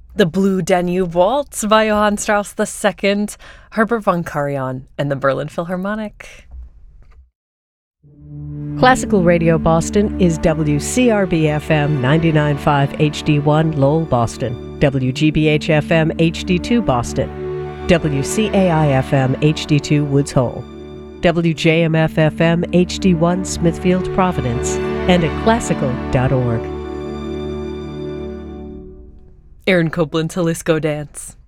The Blue Danube Waltz by Johann Strauss II, Herbert von Karajan, and the Berlin Philharmonic. Classical Radio Boston is WCRB-FM 99.5 HD1 Lowell, Boston, WGBH-FM HD2 Boston, WCAI-FM HD2 Woods Hole, WJMF-FM HD1 Smithfield, Providence, and at classical.org. Aaron Copland, Jalisco Dance.